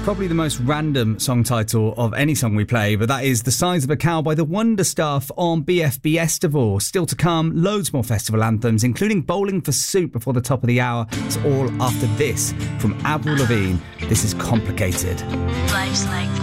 Probably the most random song title of any song we play, but that is The Size of a Cow by the Wonder Stuff on BFB Estival. Still to come, loads more festival anthems, including Bowling for Soup before the top of the hour. It's all after this from Avril Lavigne. This is Complicated. Life's like